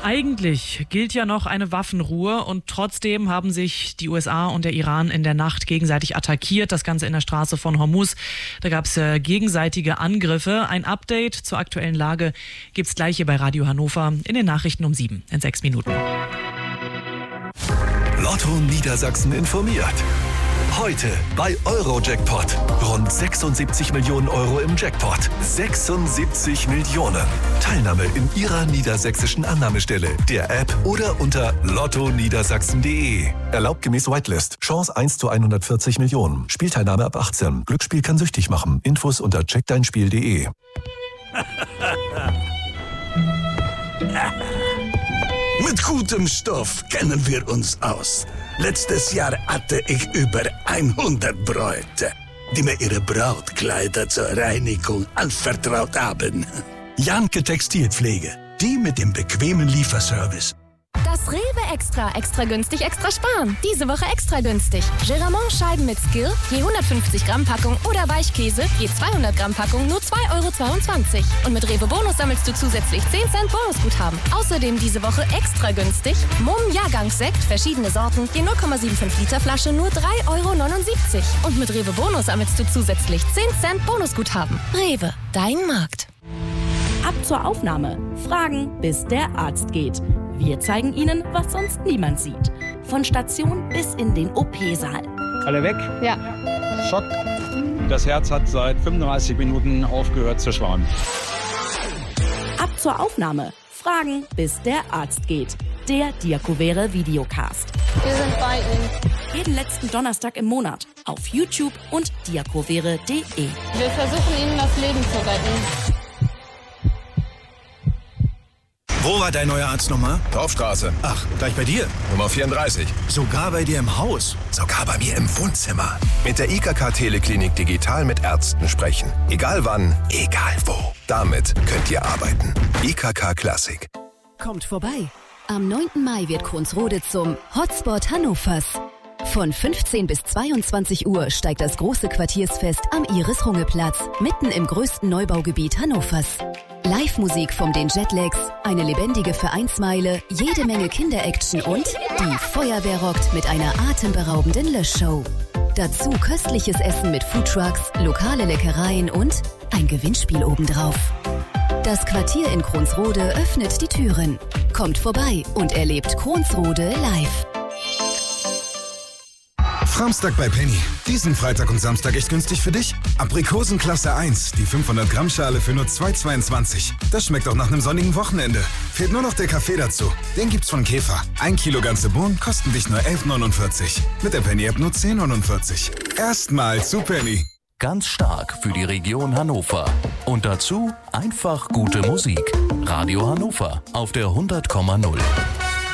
Eigentlich gilt ja noch eine Waffenruhe und trotzdem haben sich die USA und der Iran in der Nacht gegenseitig attackiert. Das Ganze in der Straße von Hormuz. Da gab es gegenseitige Angriffe. Ein Update zur aktuellen Lage gibt's gleich hier bei Radio Hannover in den Nachrichten um 7 in 6 Minuten. Lotto Niedersachsen informiert. Heute bei Eurojackpot. Rund 76 Millionen Euro im Jackpot. 76 Millionen. Teilnahme in Ihrer niedersächsischen Annahmestelle, der App oder unter lottoniedersachsen.de. Erlaubt gemäß Whitelist. Chance 1 zu 140 Millionen. Spielteilnahme ab 18. Glücksspiel kann süchtig machen. Infos unter checkdeinspiel.de. Mit gutem Stoff kennen wir uns aus. Letztes Jahr hatte ich über 100 Bräute, die mir ihre Brautkleider zur Reinigung anvertraut haben. Janke Textilpflege, die mit dem bequemen Lieferservice. Das Rewe extra günstig, extra sparen. Diese Woche extra günstig. Geramont-Scheiben mit Skill, je 150 Gramm Packung oder Weichkäse, je 200 Gramm Packung, nur 2,22 €. Und mit Rewe Bonus sammelst du zusätzlich 10 Cent Bonusguthaben. Außerdem diese Woche extra günstig. Mumm Jahrgangssekt, verschiedene Sorten, je 0,75 Liter Flasche, nur 3,79 €. Und mit Rewe Bonus sammelst du zusätzlich 10 Cent Bonusguthaben. Rewe, dein Markt. Ab zur Aufnahme. Fragen, bis der Arzt geht. Wir zeigen Ihnen, was sonst niemand sieht. Von Station bis in den OP-Saal. Alle weg? Ja. Schock. Das Herz hat seit 35 Minuten aufgehört zu schlagen. Ab zur Aufnahme. Fragen, bis der Arzt geht. Der Diakovere Videocast. Wir sind bei Ihnen. Jeden letzten Donnerstag im Monat. Auf YouTube und diakovere.de. Wir versuchen Ihnen das Leben zu retten. Wo war dein neuer Arzt nochmal? Dorfstraße. Ach, gleich bei dir? Nummer 34. Sogar bei dir im Haus? Sogar bei mir im Wohnzimmer. Mit der IKK Teleklinik digital mit Ärzten sprechen. Egal wann, egal wo. Damit könnt ihr arbeiten. IKK Klassik. Kommt vorbei. Am 9. Mai wird Kronsrode zum Hotspot Hannovers. Von 15 bis 22 Uhr steigt das große Quartiersfest am Iris-Runge-Platz, mitten im größten Neubaugebiet Hannovers. Live-Musik vom den Jetlags, eine lebendige Vereinsmeile, jede Menge Kinder-Action und die Feuerwehr rockt mit einer atemberaubenden Löschshow. Dazu köstliches Essen mit Foodtrucks, lokale Leckereien und ein Gewinnspiel obendrauf. Das Quartier in Kronsrode öffnet die Türen. Kommt vorbei und erlebt Kronsrode live. Framstag bei Penny. Diesen Freitag und Samstag echt günstig für dich? Aprikosen Klasse 1, die 500 Gramm Schale für nur 2,22. Das schmeckt auch nach einem sonnigen Wochenende. Fehlt nur noch der Kaffee dazu. Den gibt's von Käfer. 1 Kilo ganze Bohnen kosten dich nur 11,49. Mit der Penny-App nur 10,49. Erstmal zu Penny. Ganz stark für die Region Hannover. Und dazu einfach gute Musik. Radio Hannover auf der 100,0.